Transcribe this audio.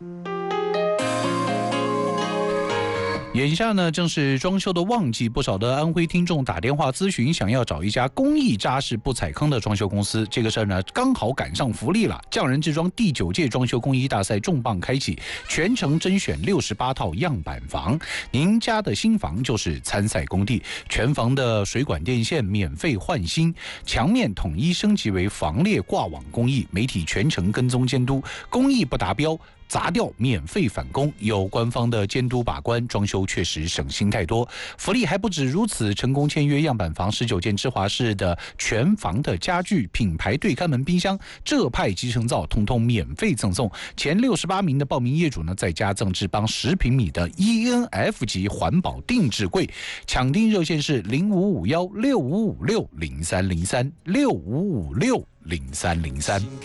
眼下呢，正是装修的旺季，不少的安徽听众打电话咨询，想要找一家工艺扎实、不踩坑的装修公司。这个事儿呢，刚好赶上福利了。匠人制装第9届装修工艺大赛重磅开启，全程甄选68套样板房。您家的新房就是参赛工地，全房的水管电线免费换新，墙面统一升级为防裂挂网工艺，媒体全程跟踪监督，工艺不达标砸掉免费返工，有官方的监督把关，装修确实省心太多。福利还不止如此，成功签约样板房19件芝华士的全房的家具、品牌对看门、冰箱、浙派集成灶，通通免费赠送。前68名的报名业主呢，再加赠至邦10平米的 ENF 级环保定制柜。抢订热线是05516556030365560303。